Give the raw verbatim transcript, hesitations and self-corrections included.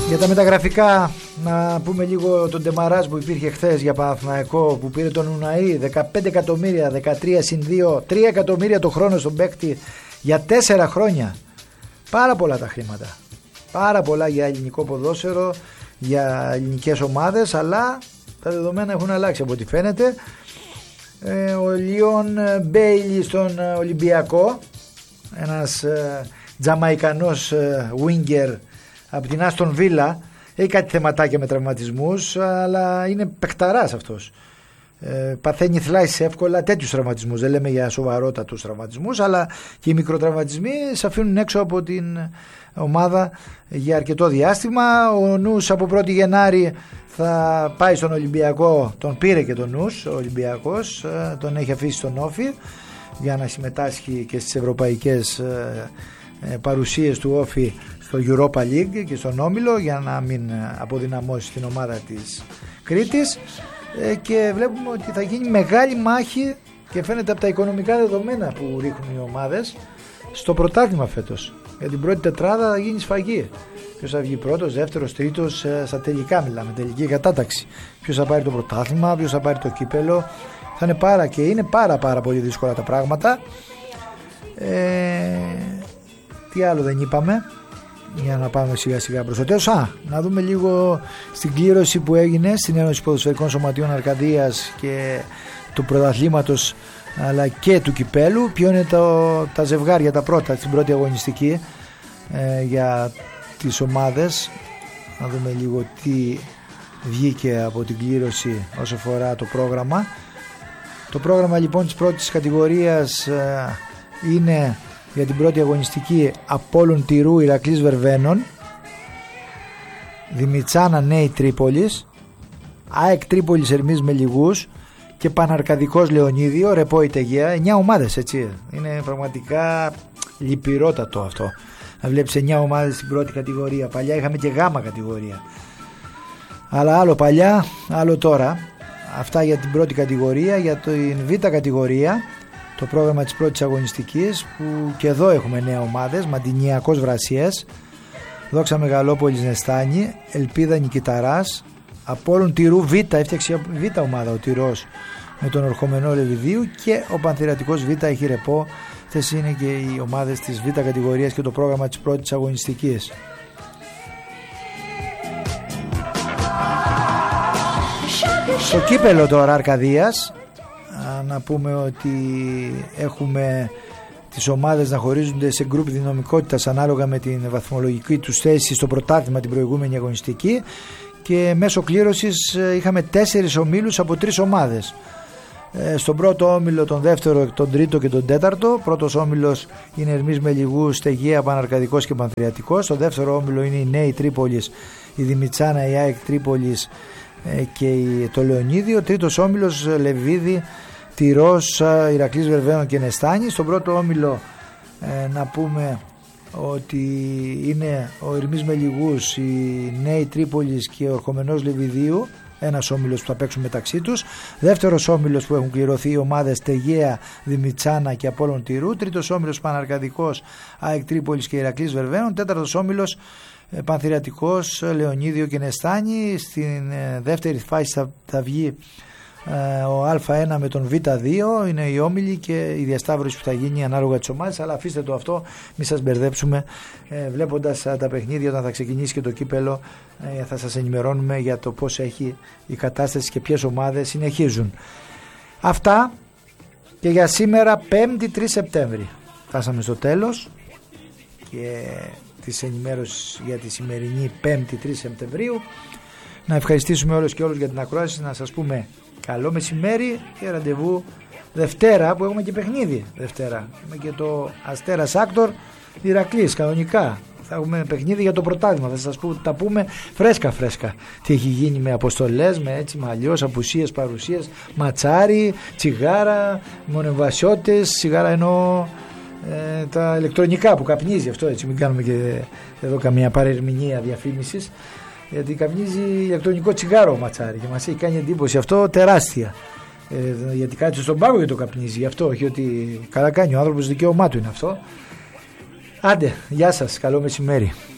Για τα μεταγραφικά, να πούμε λίγο τον ντεμαράζ που υπήρχε χθες για Παναθηναϊκό, που πήρε τον Ουναή δεκαπέντε εκατομμύρια, δεκατρία συν δύο, τρία εκατομμύρια το χρόνο στον παίκτη για τέσσερα χρόνια. Πάρα πολλά τα χρήματα. Πάρα πολλά για ελληνικό ποδόσφαιρο, για ελληνικές ομάδες, αλλά τα δεδομένα έχουν αλλάξει από ό,τι φαίνεται. Ε, ο Λιόν Μπέιλι στον Ολυμπιακό, ένας ε, τζαμαϊκανός ε, winger από την Άστον Βίλα, έχει κάτι θεματάκια με τραυματισμούς, αλλά είναι παιχταράς αυτός. Ε, παθαίνει θλάσεις εύκολα, τέτοιους τραυματισμούς. Δεν λέμε για σοβαρότατους τραυματισμούς, αλλά και οι μικροτραυματισμοί σε αφήνουν έξω από την ομάδα για αρκετό διάστημα. Ο Νους από πρώτη Γενάρη θα πάει στον Ολυμπιακό, τον πήρε και τον Νους ο Ολυμπιακός, τον έχει αφήσει στον Όφι για να συμμετάσχει και στις ευρωπαϊκές παρουσίες του Όφι στο Europa League και στον Όμιλο, για να μην αποδυναμώσει την ομάδα της Κρήτης. Και βλέπουμε ότι θα γίνει μεγάλη μάχη, και φαίνεται από τα οικονομικά δεδομένα που ρίχνουν οι ομάδες, στο πρωτάθλημα φέτος. Για την πρώτη τετράδα θα γίνει σφαγή. Ποιος θα βγει πρώτος, δεύτερος, τρίτος, στα τελικά μιλάμε, τελική κατάταξη. Ποιος θα πάρει το πρωτάθλημα, ποιος θα πάρει το κύπελο. Θα είναι πάρα και είναι πάρα πάρα πολύ δύσκολα τα πράγματα. Ε, τι άλλο δεν είπαμε, για να πάμε σιγά σιγά προς το τέλος. Α, να δούμε λίγο στην κλήρωση που έγινε στην Ένωση Ποδοσφαιρικών Σωματείων Αρκαδίας και του πρωταθλήματος, αλλά και του κυπέλου. Ποιο είναι το, τα ζευγάρια τα πρώτα στην πρώτη αγωνιστική ε, για τις ομάδες. Να δούμε λίγο τι βγήκε από την κλήρωση όσο αφορά το πρόγραμμα. Το πρόγραμμα λοιπόν της πρώτης κατηγορίας ε, είναι για την πρώτη αγωνιστική Απόλλων Τυρού Ηρακλής Βερβαίνων, Δημητσάνα Νέη Τρίπολης, ΑΕΚ Τρίπολης Ερμής Μελιγούς και Παναρκαδικός Λεωνίδιο Ρεπό Ιτεγέα. εννιά ομάδες, έτσι. Είναι πραγματικά λυπηρότατο αυτό να βλέπεις εννιά ομάδες στην πρώτη κατηγορία. Παλιά είχαμε και γάμα κατηγορία, αλλά άλλο παλιά άλλο τώρα. Αυτά για την πρώτη κατηγορία. Για την β' κατηγορία, το πρόγραμμα της πρώτης αγωνιστικής, που και εδώ έχουμε νέα ομάδες: Μαντινιακός Βρασιές, Δόξα Μεγαλόπολης Νεστάνη, Ελπίδα Νικηταράς, Απόλλων Τυρού Β, έφτιαξε Β ομάδα ο Τυρός με τον Ορχομενό Λεβιδίου, και ο Πανθυρατικός Β έχει Ρεπό. Αυτές είναι και οι ομάδες της β' κατηγορίας και το πρόγραμμα της πρώτης αγωνιστικής. Στο κύπελο τώρα Αρκαδίας, να πούμε ότι έχουμε τις ομάδες να χωρίζονται σε γκρουπ δυναμικότητας ανάλογα με την βαθμολογική τους θέση στο πρωτάθλημα την προηγούμενη αγωνιστική, και μέσω κλήρωσης είχαμε τέσσερις ομίλους από τρεις ομάδες. Στον πρώτο όμιλο, τον δεύτερο, τον τρίτο και τον τέταρτο. Πρώτος όμιλος είναι Ερμής Μελιγού, Στεγεία, Παναρκαδικός και Πανθυρατικός. Στο δεύτερο όμιλο είναι η Νέη Τρίπολης, η Δημητσάνα, η ΑΕΚ Τρίπολης και το Λεωνίδιο. Τρίτος όμιλος Λεβίδη, Τυρός, Ηρακλής Βερβαίνων και Νεστάνη. Στον πρώτο όμιλο ε, να πούμε ότι είναι ο Ερμής Μελιγούς, η Νέη Τρίπολης και ο Ορχομενός Λεβιδίου, ένας όμιλος που θα παίξουν μεταξύ τους. Δεύτερος όμιλος που έχουν κληρωθεί οι ομάδες Στεγέα, Δημητσάνα και Απόλλων Τυρού. Τρίτος όμιλος Παναρκαδικός, ΑΕΚ Τρίπολης και Ηρακλής Βερβαίνων. Τέταρτος όμιλος Πανθυρατικός, Λεωνίδιο και Νεστάνη. Στην δεύτερη φάση θα, θα βγει ο Α1 με τον Β2, είναι οι όμιλοι και η διασταύρωση που θα γίνει ανάλογα τις ομάδες, αλλά αφήστε το αυτό, μην σας μπερδέψουμε. ε, βλέποντας τα παιχνίδια, όταν θα ξεκινήσει και το κύπελο, ε, θα σας ενημερώνουμε για το πώς έχει η κατάσταση και ποιες ομάδες συνεχίζουν. Αυτά και για σήμερα, πέμπτη τρεις Σεπτέμβρη. Φτάσαμε στο τέλος και της ενημέρωσης για τη σημερινή πέμπτη τρεις Σεπτεμβρίου. Να ευχαριστήσουμε όλους και όλους για την ακρόαση, να σας πούμε καλό μεσημέρι και ραντεβού Δευτέρα, που έχουμε και παιχνίδι Δευτέρα. Έχουμε και το Αστέρας Άκτορ Ηρακλής κανονικά. Θα έχουμε παιχνίδι για το πρωτάθλημα. Θα σας τα πούμε φρέσκα φρέσκα. Τι έχει γίνει με αποστολές, με έτσι, με αλλιώς, απουσίες, παρουσίες, ματσάρι, τσιγάρα, μονεμβασιώτες, τσιγάρα εννοώ ε, τα ηλεκτρονικά που καπνίζει αυτό, έτσι, μην κάνουμε και εδώ καμία παρερμηνία διαφήμισης. Γιατί καπνίζει ηλεκτρονικό τσιγάρο ο ματσάρι και μας έχει κάνει εντύπωση αυτό τεράστια. Ε, γιατί κάτσε στον πάγκο και το καπνίζει, γι' αυτό, όχι ότι καλά κάνει ο άνθρωπος, δικαίωμά του είναι αυτό. Άντε, γεια σας, καλό μεσημέρι.